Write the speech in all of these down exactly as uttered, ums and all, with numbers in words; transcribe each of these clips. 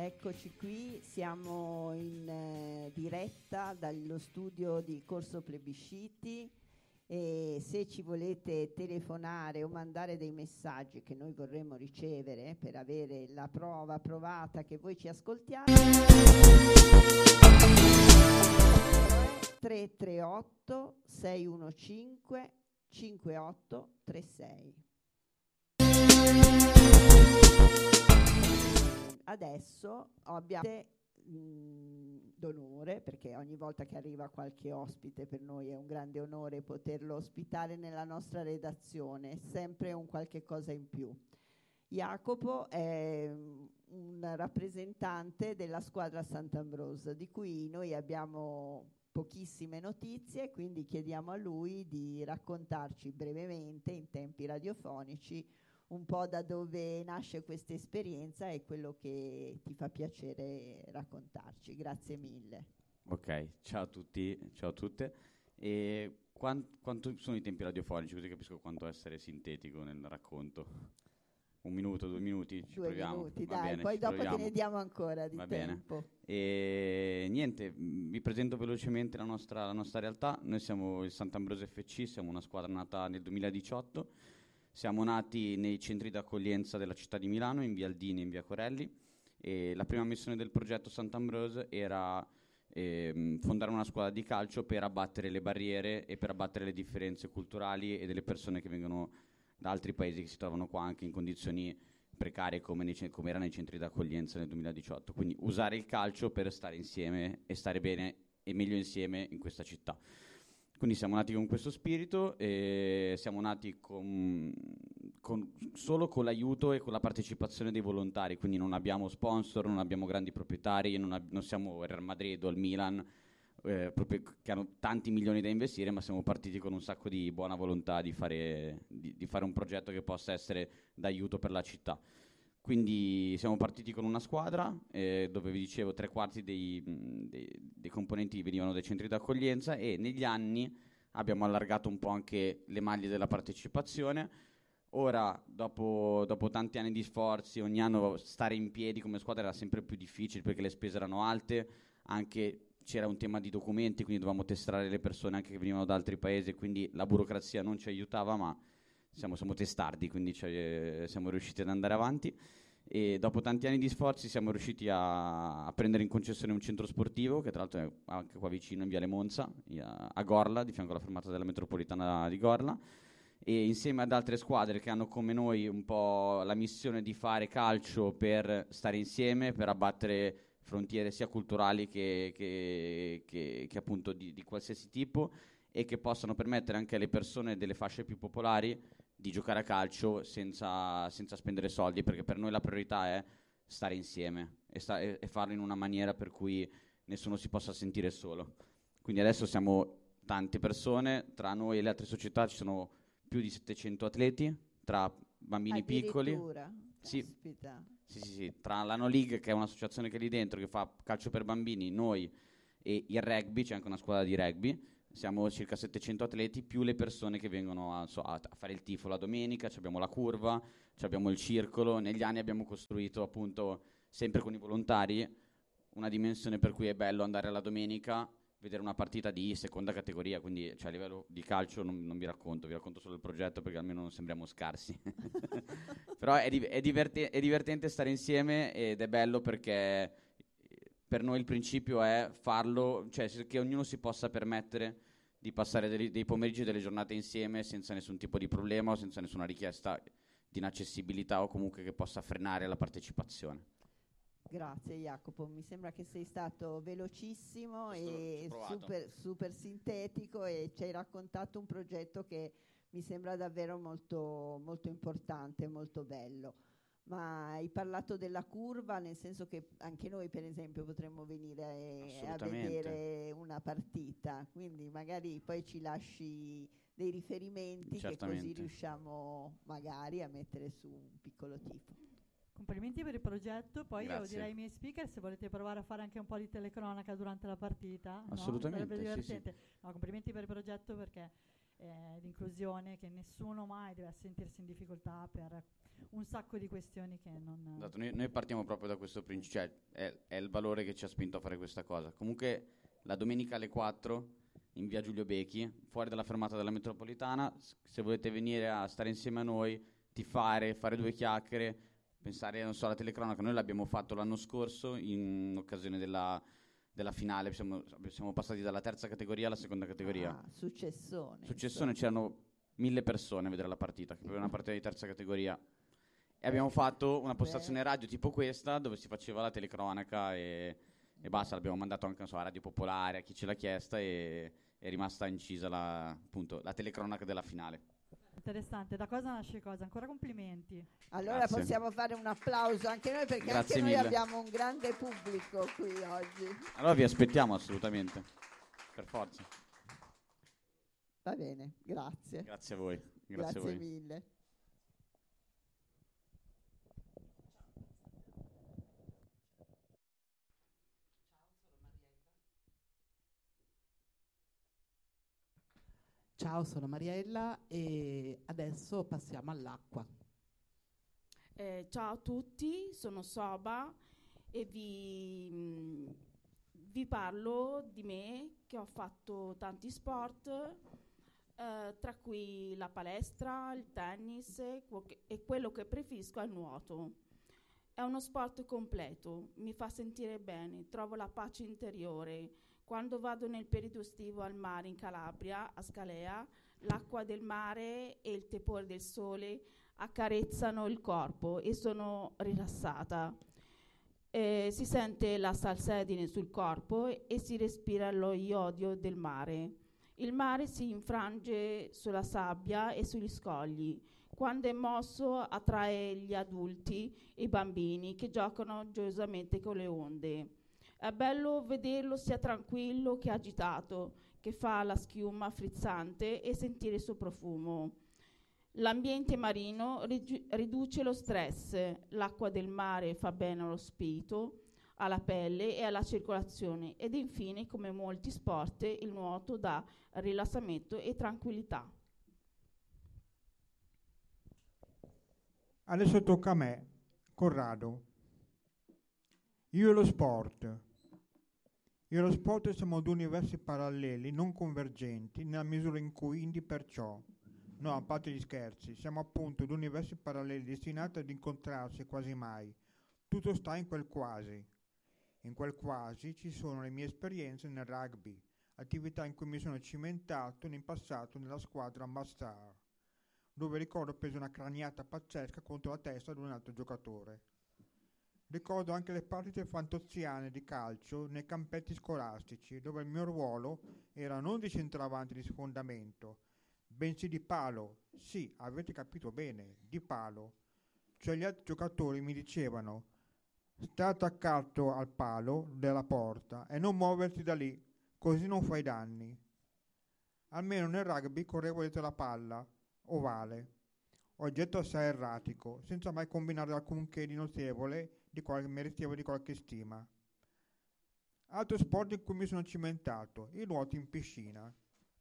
Eccoci qui, siamo in eh, diretta dallo studio di Corso Plebisciti e se ci volete telefonare o mandare dei messaggi che noi vorremmo ricevere per avere la prova provata che voi ci ascoltiate, tre tre otto sei uno cinque cinque otto tre sei. Adesso abbiamo mh, d'onore, perché ogni volta che arriva qualche ospite per noi è un grande onore poterlo ospitare nella nostra redazione, sempre un qualche cosa in più. Jacopo è un rappresentante della squadra Sant'Ambrose, di cui noi abbiamo pochissime notizie, quindi chiediamo a lui di raccontarci brevemente, in tempi radiofonici, un po' da dove nasce questa esperienza e quello che ti fa piacere raccontarci. Grazie mille. Ok, ciao a tutti, ciao a tutte. E quan- quanto sono i tempi radiofonici? Così capisco quanto essere sintetico nel racconto. Un minuto, due minuti, ci due proviamo. minuti, Va dai, bene, poi ci dopo proviamo. te ne diamo ancora di Va tempo. Bene. E niente, mh, vi presento velocemente la nostra, la nostra realtà. Noi siamo il Sant'Ambrose F C, siamo una squadra nata nel duemiladiciotto. Siamo nati nei centri d'accoglienza della città di Milano, in via Aldini e in via Corelli, e la prima missione del progetto Sant'Ambrose era ehm, fondare una squadra di calcio per abbattere le barriere e per abbattere le differenze culturali e delle persone che vengono da altri paesi che si trovano qua anche in condizioni precarie come, nei, come era nei centri d'accoglienza nel duemiladiciotto. Quindi usare il calcio per stare insieme e stare bene e meglio insieme in questa città. Quindi siamo nati con questo spirito e siamo nati con, con, solo con l'aiuto e con la partecipazione dei volontari, quindi non abbiamo sponsor, non abbiamo grandi proprietari, non, ab- non siamo il Real Madrid o il Milan, eh, proprio che hanno tanti milioni da investire, ma siamo partiti con un sacco di buona volontà di fare, di, di fare un progetto che possa essere d'aiuto per la città. Quindi siamo partiti con una squadra eh, dove vi dicevo tre quarti dei, mh, dei, dei componenti venivano dai centri d'accoglienza e negli anni abbiamo allargato un po' anche le maglie della partecipazione. Ora, dopo, dopo tanti anni di sforzi, ogni anno stare in piedi come squadra era sempre più difficile perché le spese erano alte, anche c'era un tema di documenti, quindi dovevamo testare le persone anche che venivano da altri paesi, quindi la burocrazia non ci aiutava, ma Siamo, siamo testardi, quindi cioè, siamo riusciti ad andare avanti e dopo tanti anni di sforzi siamo riusciti a, a prendere in concessione un centro sportivo che tra l'altro è anche qua vicino in Viale Monza, a, a Gorla, di fianco alla fermata della metropolitana di Gorla, e insieme ad altre squadre che hanno come noi un po' la missione di fare calcio per stare insieme, per abbattere frontiere sia culturali che, che, che, che appunto di, di qualsiasi tipo e che possano permettere anche alle persone delle fasce più popolari di giocare a calcio senza, senza spendere soldi, perché per noi la priorità è stare insieme e, sta- e, e farlo in una maniera per cui nessuno si possa sentire solo. Quindi adesso siamo tante persone, tra noi e le altre società ci sono più di settecento atleti, tra bambini piccoli. Sì, Caspita. sì, sì, sì, tra la No League, che è un'associazione che è lì dentro, che fa calcio per bambini, noi e il rugby, c'è anche una squadra di rugby, siamo circa settecento atleti, più le persone che vengono a, so, a, a fare il tifo la domenica, abbiamo la curva, abbiamo il circolo. Negli anni abbiamo costruito appunto, sempre con i volontari, una dimensione per cui è bello andare alla domenica, vedere una partita di seconda categoria, quindi cioè, a livello di calcio non, non vi racconto, vi racconto solo il progetto perché almeno non sembriamo scarsi. Però è, di- è, diverte- è divertente stare insieme ed è bello perché per noi il principio è farlo, cioè che ognuno si possa permettere di passare dei, dei pomeriggi e delle giornate insieme senza nessun tipo di problema o senza nessuna richiesta di inaccessibilità o comunque che possa frenare la partecipazione. Grazie Jacopo, mi sembra che sei stato velocissimo Questo l'ho- ci ho e provato. super, super sintetico e ci hai raccontato un progetto che mi sembra davvero molto, molto importante, molto bello. Ma hai parlato della curva, nel senso che anche noi per esempio potremmo venire eh, a Assolutamente. vedere una partita, quindi magari poi ci lasci dei riferimenti che così Certamente. riusciamo magari a mettere su un piccolo tifo. Complimenti per il progetto, poi io Grazie. direi ai miei speaker se volete provare a fare anche un po' di telecronaca durante la partita, no? Assolutamente, Sarebbe sì, sì. divertente. No, complimenti per il progetto perché eh, l'inclusione, che nessuno mai deve sentirsi in difficoltà per un sacco di questioni che non... Esatto, noi, noi partiamo proprio da questo principio, cioè è, è il valore che ci ha spinto a fare questa cosa. Comunque la domenica alle quattro in via Giulio Becchi, fuori dalla fermata della metropolitana, s- se volete venire a stare insieme a noi, tifare, fare due chiacchiere, pensare, non so, alla telecronaca. Noi l'abbiamo fatto l'anno scorso in occasione della, della finale, siamo, siamo passati dalla terza categoria alla seconda categoria. Ah, successone. Successone, c'erano mille persone a vedere la partita, che proprio una partita di terza categoria. E abbiamo fatto una postazione radio tipo questa, dove si faceva la telecronaca e, e basta, l'abbiamo mandato anche, non so, a Radio Popolare, a chi ce l'ha chiesta, e è rimasta incisa la, appunto, la telecronaca della finale. Interessante, da cosa nasce cosa? Ancora complimenti. Allora Grazie. possiamo fare un applauso anche noi, perché Grazie anche noi mille. abbiamo un grande pubblico qui oggi. Allora vi aspettiamo assolutamente, per forza. Va bene, grazie. Grazie a voi. Grazie, Grazie a voi. mille. Ciao, sono Mariella e adesso passiamo all'acqua. Eh, ciao a tutti, sono Soba e vi, mh, vi parlo di me, che ho fatto tanti sport, eh, tra cui la palestra, il tennis e, quo- che- e quello che preferisco è il nuoto. È uno sport completo, mi fa sentire bene, trovo la pace interiore. Quando vado nel periodo estivo al mare in Calabria, a Scalea, l'acqua del mare e il tepore del sole accarezzano il corpo e sono rilassata. Eh, si sente la salsedine sul corpo e, e si respira lo iodio del mare. Il mare si infrange sulla sabbia e sugli scogli. Quando è mosso attrae gli adulti e i bambini che giocano gioiosamente con le onde. È bello vederlo sia tranquillo che agitato, che fa la schiuma frizzante e sentire il suo profumo. L'ambiente marino ridu- riduce lo stress, l'acqua del mare fa bene allo spirito, alla pelle e alla circolazione ed infine, come molti sport, il nuoto dà rilassamento e tranquillità. Adesso tocca a me, Corrado. Io e lo sport. Io e lo sport siamo due universi paralleli, non convergenti, nella misura in cui indi perciò. No, a parte gli scherzi, siamo appunto due universi paralleli destinati ad incontrarsi quasi mai. Tutto sta in quel quasi. In quel quasi ci sono le mie esperienze nel rugby, attività in cui mi sono cimentato in passato nella squadra Ambassador, dove ricordo ho preso una craniata pazzesca contro la testa di un altro giocatore. Ricordo anche le partite fantoziane di calcio nei campetti scolastici, dove il mio ruolo era non di centravanti di sfondamento, bensì di palo. Sì, avete capito bene, di palo. Cioè gli altri giocatori mi dicevano: sta attaccato al palo della porta e non muoverti da lì, così non fai danni. Almeno nel rugby correvo dietro la palla, ovale, oggetto assai erratico, senza mai combinare alcunché di notevole di qualche meritevole di qualche stima. Altro sport in cui mi sono cimentato, il nuoto in piscina.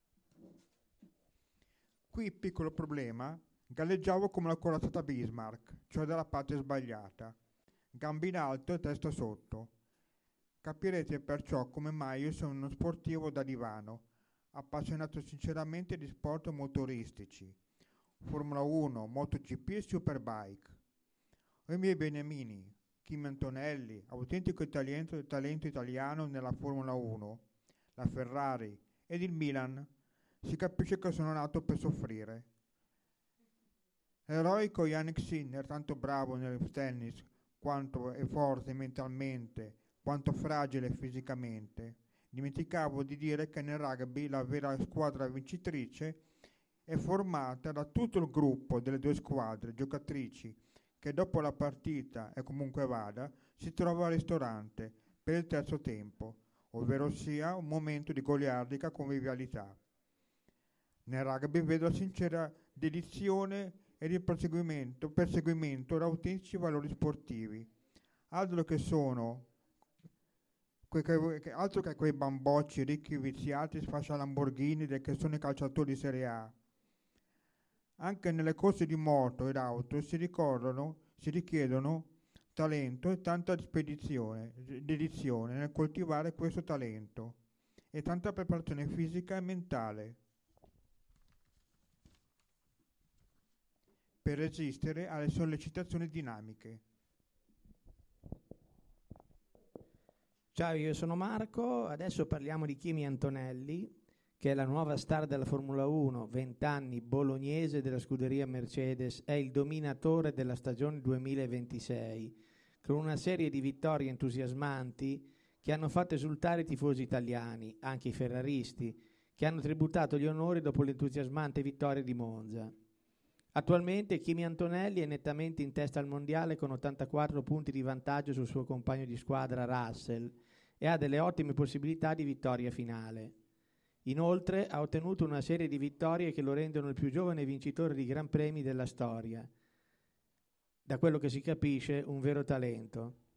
Qui, piccolo problema, galleggiavo come la corazzata Bismarck, cioè dalla parte sbagliata, gambe in alto e testa sotto. Capirete perciò come mai io sono uno sportivo da divano, appassionato sinceramente di sport motoristici, Formula uno, MotoGP e Superbike. O i miei beniamini, Kimi Antonelli, autentico talento, talento italiano nella Formula uno, la Ferrari ed il Milan, si capisce che sono nato per soffrire. L'eroico Yannick Sinner, tanto bravo nel tennis, quanto è forte mentalmente, quanto fragile fisicamente. Dimenticavo di dire che nel rugby la vera squadra vincitrice è formata da tutto il gruppo delle due squadre giocatrici che dopo la partita e comunque vada si trova al ristorante per il terzo tempo, ovvero sia un momento di goliardica convivialità. Nel rugby vedo la sincera dedizione ed il perseguimento, perseguimento da autentici valori sportivi, altro che sono que- que- che- altro che quei bambocci ricchi viziati sfascia Lamborghini del che sono i calciatori di Serie A. Anche nelle corse di moto ed auto si ricordano, si richiedono talento e tanta spedizione, dedizione nel coltivare questo talento e tanta preparazione fisica e mentale per resistere alle sollecitazioni dinamiche. Ciao, io sono Marco, adesso parliamo di Kimi Antonelli, che è la nuova star della Formula uno, venti anni, bolognese della scuderia Mercedes, è il dominatore della stagione duemilaventisei, con una serie di vittorie entusiasmanti che hanno fatto esultare i tifosi italiani, anche i ferraristi, che hanno tributato gli onori dopo l'entusiasmante vittoria di Monza. Attualmente Kimi Antonelli è nettamente in testa al mondiale con ottantaquattro punti di vantaggio sul suo compagno di squadra Russell e ha delle ottime possibilità di vittoria finale. Inoltre ha ottenuto una serie di vittorie che lo rendono il più giovane vincitore di Gran Premi della storia. Da quello che si capisce, un vero talento.